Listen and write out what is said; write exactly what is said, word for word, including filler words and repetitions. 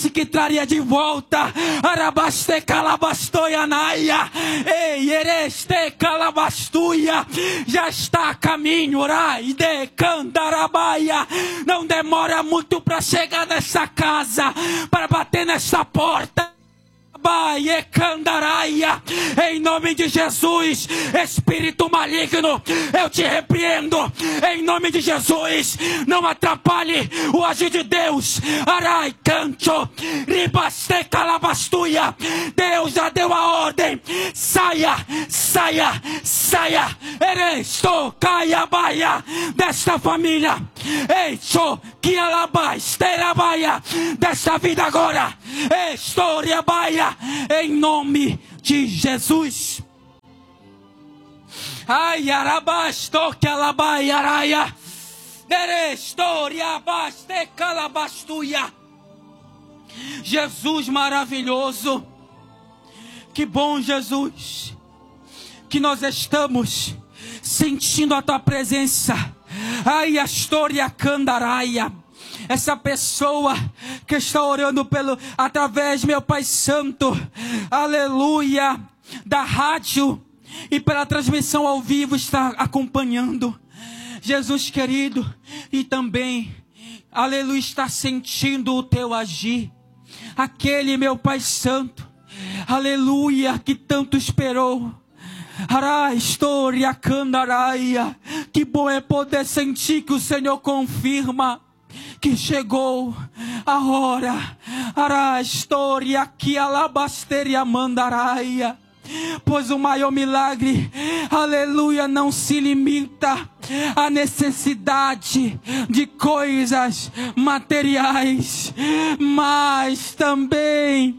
disse que traria de volta. Arabaste calabastoianaia. Ei, ereste calabastuia. Já está a caminho, orai de candarabaia. Não demora muito para chegar nessa casa, para bater nessa porta. Em nome de Jesus, espírito maligno, eu te repreendo. Em nome de Jesus, não atrapalhe o agir de Deus. Arai, canto, ribaste calabastuia. Deus já deu a ordem. Saia, saia, saia. Eresto, caia, baia desta família. Eicho, que alabais, terabaia desta vida agora. História baia. Em nome de Jesus. Ai, arabasto, que alabai, araia. Derestoria, baste, calabastuia. Jesus maravilhoso. Que bom, Jesus, que nós estamos sentindo a tua presença. Ai, a história candaraia. Essa pessoa que está orando pelo, através, meu Pai Santo, aleluia, da rádio e pela transmissão ao vivo está acompanhando. Jesus querido, e também, aleluia, está sentindo o teu agir. Aquele, meu Pai Santo, aleluia, que tanto esperou. Ará, história candaraia. Que bom é poder sentir que o Senhor confirma que chegou a hora. Ará, história que alabasteria mandaraia. Pois o maior milagre, aleluia, não se limita à necessidade de coisas materiais, mas também